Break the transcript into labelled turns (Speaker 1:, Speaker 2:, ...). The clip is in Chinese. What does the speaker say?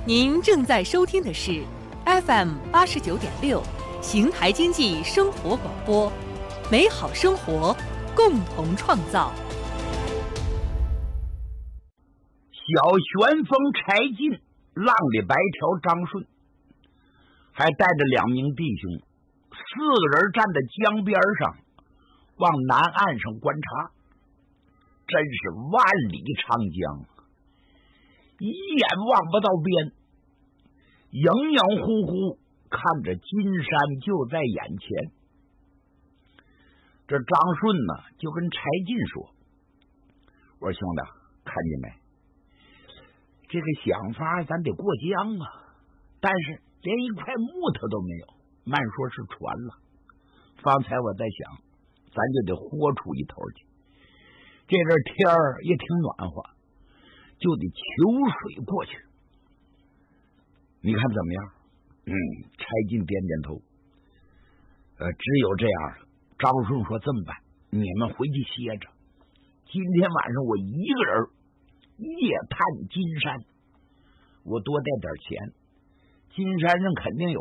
Speaker 1: 您正在收听的是 FM89.6邢台经济生活广播，美好生活，共同创造。
Speaker 2: 小旋风柴进，浪里白条张顺，还带着2名弟兄，4个人站在江边上，往南岸上观察。真是万里长江，一眼望不到边，影影乎乎看着金山就在眼前。这张顺呢，就跟柴进说：“我说兄弟，看见没？这个想法咱得过江啊，但是连一块木头都没有，慢说是船了。方才我在想，咱就得豁出一头去。这阵天儿也挺暖和，就得求水过去。你看怎么样？”柴进点点头。只有这样了。张顺说：“这么办，你们回去歇着。今天晚上我一个人夜探金山，我多带点钱。金山上肯定有